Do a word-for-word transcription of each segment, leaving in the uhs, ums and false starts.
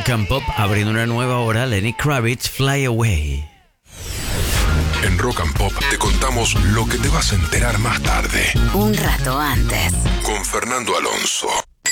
Rock and Pop, abriendo una nueva hora, Lenny Kravitz, Fly Away. En Rock and Pop te contamos lo que te vas a enterar más tarde. Un rato antes. Con Fernando Alonso.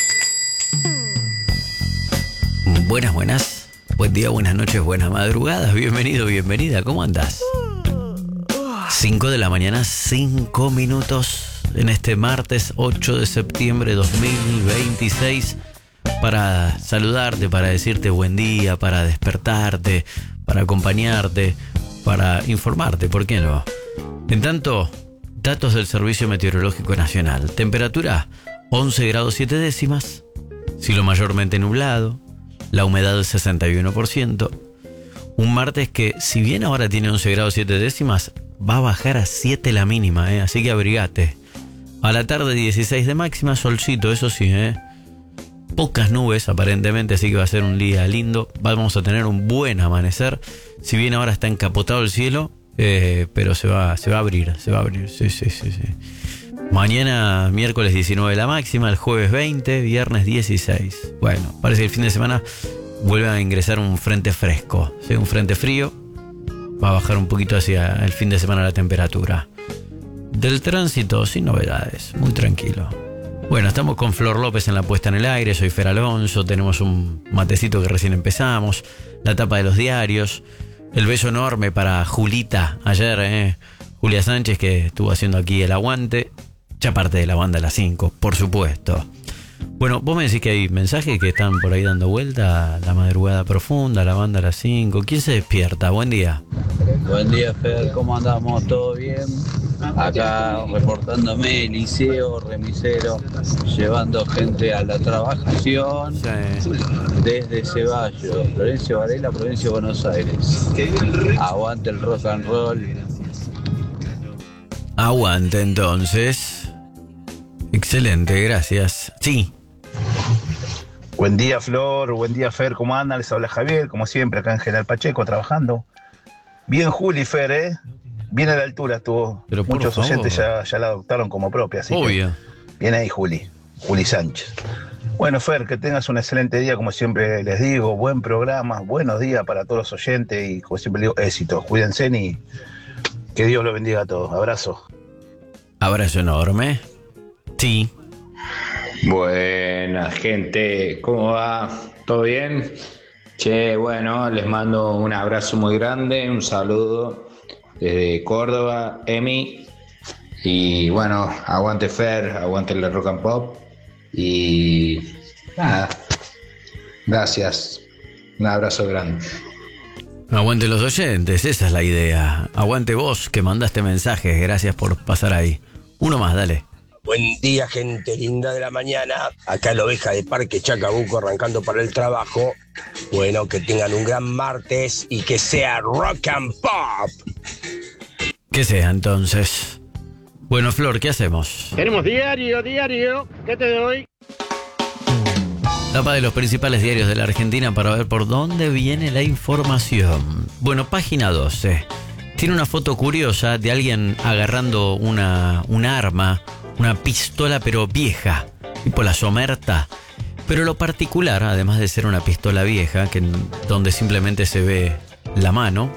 Buenas, buenas. Buen día, buenas noches, buenas madrugadas. Bienvenido, bienvenida. ¿Cómo andás? cinco de la mañana, cinco minutos en este martes ocho de septiembre de dos mil veintiséis. Para saludarte, para decirte buen día, para despertarte, para acompañarte, para informarte, ¿por qué no? En tanto, datos del Servicio Meteorológico Nacional. Temperatura once grados siete décimas, cielo mayormente nublado, la humedad del sesenta y uno por ciento. Un martes que, si bien ahora tiene once grados siete décimas, va a bajar a siete la mínima, ¿eh? Así que abrigate. A la tarde dieciséis de máxima, solcito, eso sí, ¿eh? Pocas nubes aparentemente, así que va a ser un día lindo. Vamos a tener un buen amanecer. Si bien ahora está encapotado el cielo, eh, pero se va, se va a abrir, se va a abrir, sí, sí, sí, sí. Mañana miércoles diecinueve la máxima, el jueves veinte, viernes dieciséis. Bueno, parece que el fin de semana vuelve a ingresar un frente fresco, ¿sí? Un frente frío. Va a bajar un poquito hacia el fin de semana la temperatura. Del tránsito, sin novedades, muy tranquilo. Bueno, estamos con Flor López en la puesta en el aire, soy Fer Alonso, tenemos un matecito que recién empezamos, la tapa de los diarios, el beso enorme para Julita ayer, eh, Julia Sánchez, que estuvo haciendo aquí el aguante, ya parte de la banda a las cinco, por supuesto. Bueno, vos me decís que hay mensajes que están por ahí dando vuelta, la madrugada profunda, la banda a las cinco, ¿quién se despierta? Buen día. Buen día, Fer, ¿cómo andamos? ¿Todo bien? Acá reportándome, liceo, remisero, llevando gente a la trabajación, sí. Desde Ceballos, Florencio Varela, provincia de Buenos Aires. Aguante el rock and roll. Aguante entonces. Excelente, gracias. Sí. Buen día, Flor, buen día, Fer, ¿cómo andan? Les habla Javier, como siempre, acá en General Pacheco, trabajando. Bien Juli, Fer, ¿eh? Bien a la altura estuvo. Pero muchos favor. oyentes ya, ya la adoptaron como propia, así Obvio. que bien ahí Juli, Juli Sánchez. Bueno, Fer, que tengas un excelente día, como siempre les digo, buen programa, buenos días para todos los oyentes y, como siempre digo, éxito. Cuídense y que Dios los bendiga a todos. Abrazo. Abrazo enorme. Sí. Buenas, gente, ¿cómo va? ¿Todo bien? Che, bueno, les mando un abrazo muy grande, un saludo desde Córdoba, Emi. Y bueno, aguante Fer, aguante el Rock and Pop. Y nada, gracias. Un abrazo grande. Aguante los oyentes, esa es la idea. Aguante vos que mandaste mensajes, gracias por pasar ahí. Uno más, dale. Buen día, gente linda de la mañana. Acá la oveja de Parque Chacabuco arrancando para el trabajo. Bueno, que tengan un gran martes y que sea Rock and Pop. Que sea entonces. Bueno, Flor, ¿qué hacemos? Tenemos diario, diario. ¿Qué te doy? Tapa de los principales diarios de la Argentina para ver por dónde viene la información. Bueno, página doce. Tiene una foto curiosa de alguien agarrando una, una arma, una pistola pero vieja, tipo la Somerta. Pero lo particular, además de ser una pistola vieja, que donde simplemente se ve la mano,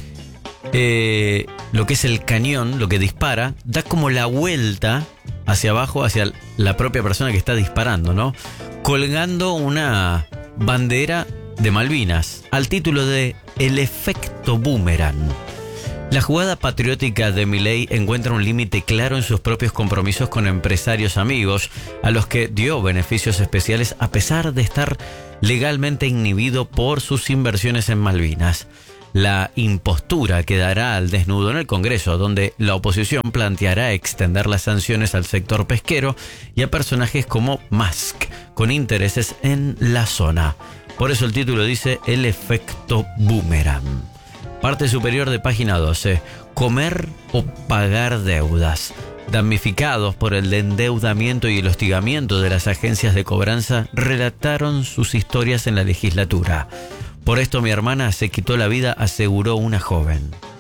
eh, lo que es el cañón, lo que dispara, da como la vuelta hacia abajo, hacia la propia persona que está disparando, ¿no? Colgando una bandera de Malvinas, al título de El efecto boomerang. La jugada patriótica de Milei encuentra un límite claro en sus propios compromisos con empresarios amigos, a los que dio beneficios especiales a pesar de estar legalmente inhibido por sus inversiones en Malvinas. La impostura quedará al desnudo en el Congreso, donde la oposición planteará extender las sanciones al sector pesquero y a personajes como Musk, con intereses en la zona. Por eso el título dice El efecto boomerang. Parte superior de página doce. Comer o pagar deudas. Damnificados por el endeudamiento y el hostigamiento de las agencias de cobranza, relataron sus historias en la legislatura. Por esto mi hermana se quitó la vida, aseguró una joven.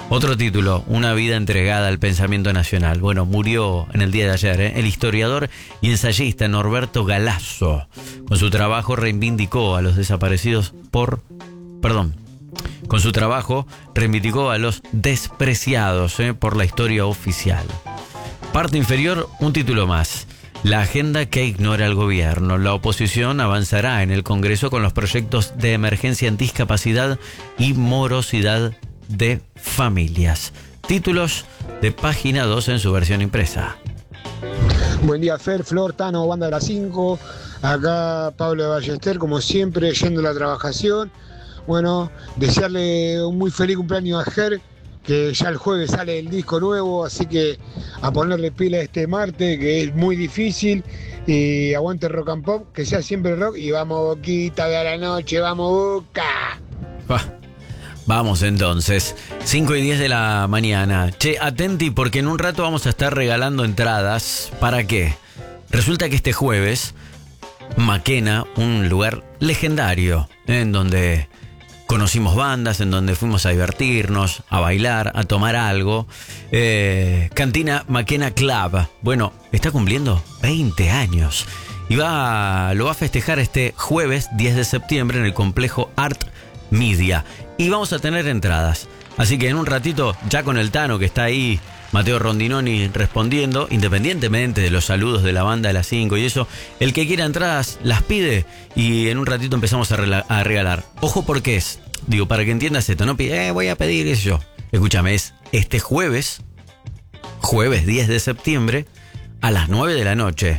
Otro título, Una vida entregada al pensamiento nacional. Bueno, murió en el día de ayer, ¿eh? El historiador y ensayista Norberto Galasso. Con su trabajo reivindicó a los desaparecidos por... Perdón. Con su trabajo reivindicó a los despreciados ¿eh? por la historia oficial. Parte inferior, un título más. La agenda que ignora el gobierno. La oposición avanzará en el Congreso con los proyectos de emergencia en discapacidad y morosidad de familias. Títulos de página dos en su versión impresa. Buen día, Fer, Flor, Tano, Banda de las cinco. Acá Pablo de Ballester, como siempre, yendo a la trabajación. Bueno, desearle un muy feliz cumpleaños a Ger, que ya el jueves sale el disco nuevo, así que a ponerle pila este martes, que es muy difícil. Y aguante Rock and Pop, que sea siempre rock. Y vamos, Boquita de la noche, vamos, Boca. Ah, vamos entonces, cinco y diez de la mañana. Che, atenti porque en un rato vamos a estar regalando entradas. ¿Para qué? Resulta que este jueves, Maquena, un lugar legendario, ¿eh? en donde conocimos bandas, en donde fuimos a divertirnos, a bailar, a tomar algo. Eh, Cantina Maquena Club. Bueno, está cumpliendo veinte años. Y va, lo va a festejar este jueves diez de septiembre en el complejo Art Media. Y vamos a tener entradas. Así que en un ratito, ya con el Tano que está ahí, Mateo Rondinoni respondiendo, independientemente de los saludos de la banda de las cinco y eso, el que quiera entradas las pide y en un ratito empezamos a, rela- a regalar. Ojo porque es, digo, para que entiendas esto, no pide, eh, voy a pedir eso yo. Escúchame, es este jueves, jueves diez de septiembre, a las nueve de la noche,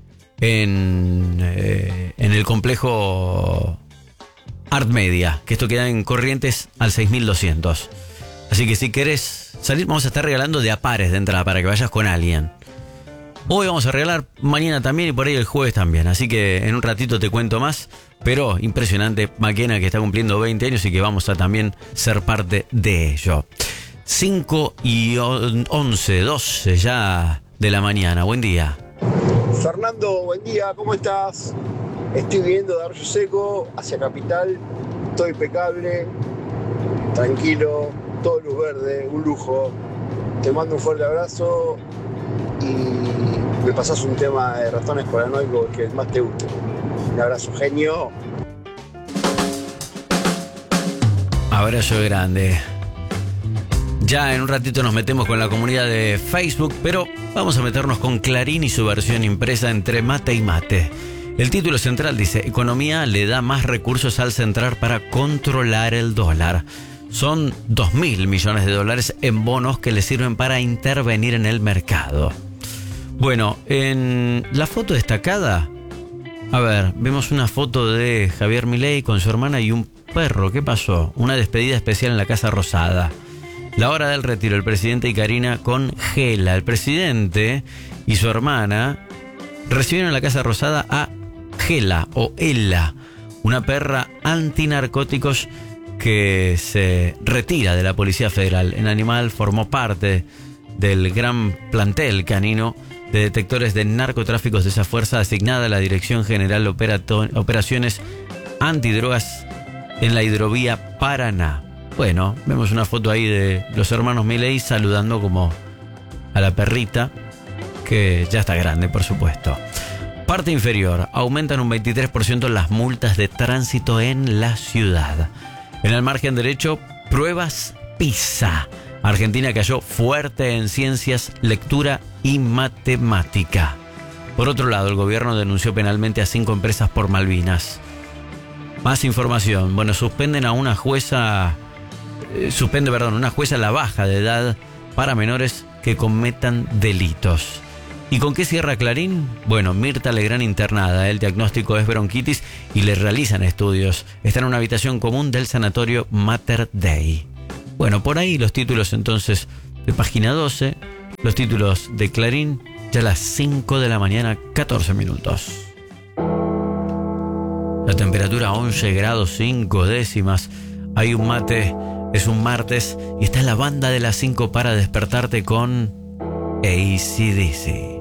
en, eh, en el complejo Art Media, que esto queda en Corrientes al seis mil doscientos. Así que si querés salir, vamos a estar regalando de a pares de entrada para que vayas con alguien. Hoy vamos a regalar, mañana también y por ahí el jueves también. Así que en un ratito te cuento más. Pero impresionante, Maquena que está cumpliendo veinte años y que vamos a también ser parte de ello. cinco y once, doce ya de la mañana. Buen día. Fernando, buen día, ¿cómo estás? Estoy viniendo de Arroyo Seco hacia Capital. Todo impecable, tranquilo. Todo luz verde, un lujo. Te mando un fuerte abrazo y me pasás un tema de ratones paranoicos que más te guste. Un abrazo, genio. Abrazo grande. Ya en un ratito nos metemos con la comunidad de Facebook, pero vamos a meternos con Clarín y su versión impresa entre mate y mate. El título central dice: Economía le da más recursos al central para controlar el dólar. Son dos mil millones de dólares en bonos que le sirven para intervenir en el mercado. Bueno, en la foto destacada, a ver, vemos una foto de Javier Milei con su hermana y un perro. ¿Qué pasó? Una despedida especial en la Casa Rosada. La hora del retiro, el presidente y Karina con Gela. El presidente y su hermana recibieron en la Casa Rosada a Gela o Ella, una perra antinarcóticos que se retira de la Policía Federal. El animal formó parte del gran plantel canino de detectores de narcotráficos de esa fuerza asignada a la Dirección General de Operato- Operaciones Antidrogas en la hidrovía Paraná. Bueno, vemos una foto ahí de los hermanos Milei saludando como a la perrita, que ya está grande, por supuesto. Parte inferior, aumentan un veintitrés por ciento las multas de tránsito en la ciudad. En el margen derecho, pruebas PISA. Argentina cayó fuerte en ciencias, lectura y matemática. Por otro lado, el gobierno denunció penalmente a cinco empresas por Malvinas. Más información. Bueno, suspenden a una jueza, eh, suspende, perdón, una jueza la baja de edad para menores que cometan delitos. ¿Y con qué cierra Clarín? Bueno, Mirta Legrand internada, el diagnóstico es bronquitis y le realizan estudios. Está en una habitación común del sanatorio Mater Dei. Bueno, por ahí los títulos entonces de página doce, los títulos de Clarín, ya a las cinco de la mañana, catorce minutos. La temperatura once grados cinco décimas. Hay un mate, es un martes y está la banda de las cinco para despertarte con A C D C.